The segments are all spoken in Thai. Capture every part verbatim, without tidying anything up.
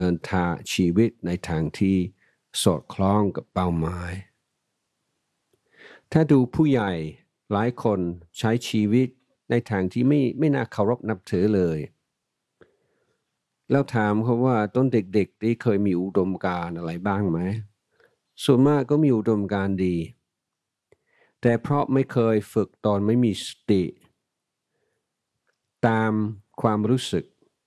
เดินทางชีวิตในทางที่สอดคล้องกับเป้าหมายถ้าดูผู้ใหญ่หลายคนใช้ชีวิตในทางที่ไม่ไม่น่าเคารพนับถือเลยแล้วถามเขาว่าต้นเด็กๆที่เคยมีอุดมการณ์อะไรบ้างไหมส่วนมากก็มีอุดมการณ์ดีแต่เพราะไม่เคยฝึกตอนไม่มีสติตามความรู้สึก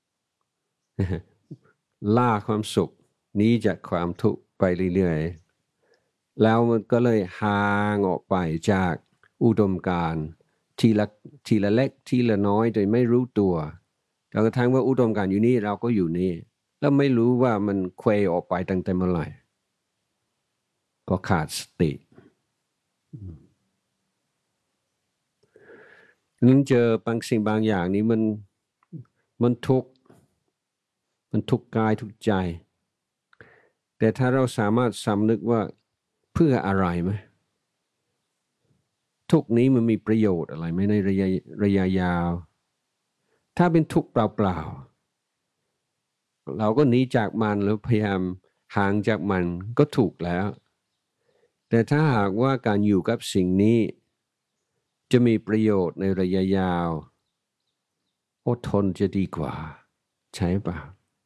ล่าความสุขหนีจากความทุกข์ไปเรื่อยๆแล้วมันก็เลยห่างออกไปจากอุดมการณ์ทีละทีละเล็กทีละน้อยโดยไม่รู้ตัวจนกระทั่งว่าอุดมการณ์อยู่นี่เราก็อยู่นี่แล้วไม่รู้ว่ามันเคว้งออกไปตั้งแต่เมื่อไหร่ก็ขาดสตินั้นเจอบางสิ่งบางอย่างนี้มันมันทุกข์มันทุกข์กายทุกข์ใจแต่ถ้าเราสามารถสำนึกว่าเพื่ออะไรไหมทุกข์นี้มันมีประโยชน์อะไรไหมในระยะระยะยาวถ้าเป็นทุกข์เปล่าๆเราก็หนีจากมันหรือพยายามห่างจากมันก็ถูกแล้วแต่ถ้าหากว่าการอยู่กับสิ่งนี้จะมีประโยชน์ในระยะยาวอดทนจะดีกว่าใช่ป่ะ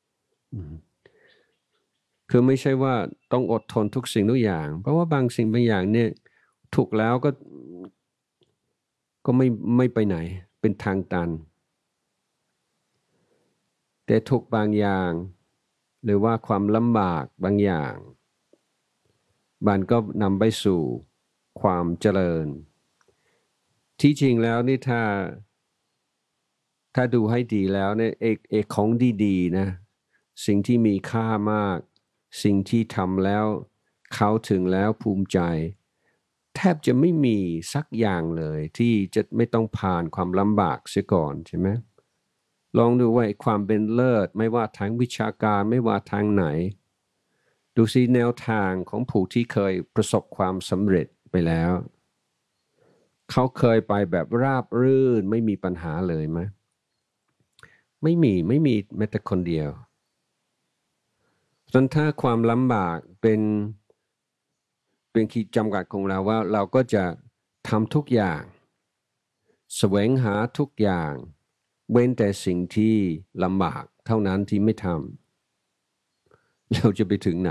คือไม่ใช่ว่าต้องอดทนทุกสิ่งทุกอย่างเพราะว่าบางสิ่งบางอย่างเนี่ยถูกแล้วก็ก็ไม่ไม่ไปไหนเป็นทางตันแต่ทุกบางอย่างหรือว่าความลำบากบางอย่างมันก็นำไปสู่ความเจริญที่จริงแล้วนี่ถ้าถ้าดูให้ดีแล้วเนี่ยเอกเอกของดีๆนะสิ่งที่มีค่ามากสิ่งที่ทำแล้วเขาถึงแล้วภูมิใจแทบจะไม่มีสักอย่างเลยที่จะไม่ต้องผ่านความลำบากเสียก่อนใช่ไหมลองดูว่าความเป็นเลิศไม่ว่าทางวิชาการไม่ว่าทางไหนดูสิแนวทางของผู้ที่เคยประสบความสำเร็จไปแล้วเขาเคยไปแบบราบรื่นไม่มีปัญหาเลยไหมไม่มีไม่มีแม้แต่คนเดียวฉะนั้นถ้าความลำบากเป็นเป็นขีดจำกัดของเราว่าเราก็จะทำทุกอย่างแสวงหาทุกอย่างเว้นแต่สิ่งที่ลำบากเท่านั้นที่ไม่ทำเราจะไปถึงไหน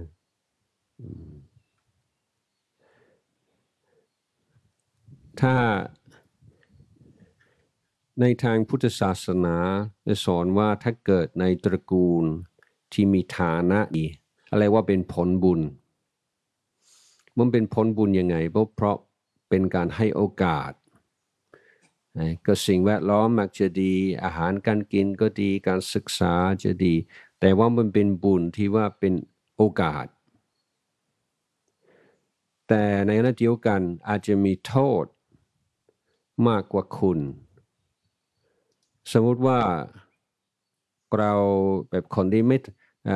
ถ้าในทางพุทธศาสนาจะสอนว่าถ้าเกิดในตระกูลที่มีฐานะดีอะไรว่าเป็นผลบุญมันเป็นผลบุญยังไงเพราะเป็นการให้โอกาสก็สิ่งแวดล้อมมักจะดีอาหารการกินก็ดีการศึกษาจะดีแต่ว่ามันเป็นบุญที่ว่าเป็นโอกาสแต่ในขณะเดียวกันอาจจะมีโทษมากกว่าคุณสมมุติว่าเราแบบคนที่ไม่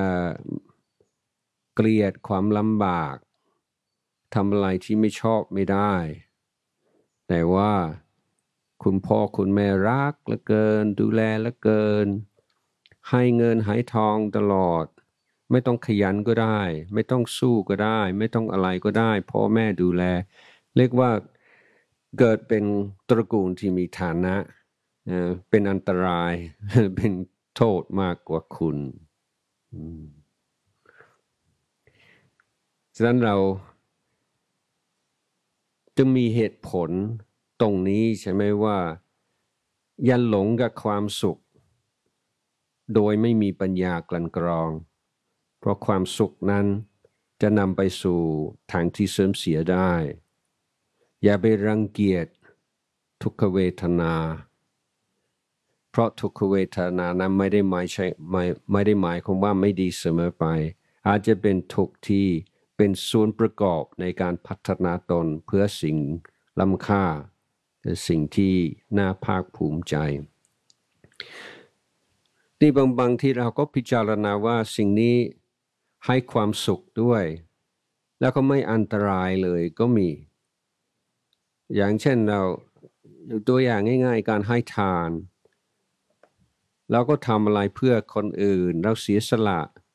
เกลียดความลำบากทำอะไรที่ไม่ชอบไม่ได้แต่ว่าคุณพ่อคุณแม่รักเหลือเกินดูแลเหลือเกินให้เงินให้ทองตลอดไม่ต้องขยันก็ได้ไม่ต้องสู้ก็ได้ไม่ต้องอะไรก็ได้พ่อแม่ดูแลเรียกว่าเกิดเป็นตระกูลที่มีฐานะเป็นอันตรายเป็นโทษมากกว่าคุณฉะนั้นเราจึงมีเหตุผลตรงนี้ใช่ไหมว่าอย่าหลงกับความสุขโดยไม่มีปัญญากลั่นกรองเพราะความสุขนั้นจะนำไปสู่ทางที่เสื่อมเสียได้อย่าไปรังเกียจทุกขเวทนาเพราะทุกขเวทนานั้นไม่ได้หมายใช่ไม่ไม่ได้หมายความว่าไม่ดีเสมอไปอาจจะเป็นทุกข์ที่เป็นส่วนประกอบในการพัฒนาตนเพื่อสิ่งล้ำค่าและสิ่งที่น่าภาคภูมิใจที่บางบางที่เราก็พิจารณาว่าสิ่งนี้ให้ความสุขด้วยแล้วก็ไม่อันตรายเลยก็มีอย่างเช่นเราตัวอย่างง่ายๆการให้ทานเราก็ทำอะไรเพื่อคนอื่นเราเสียสละ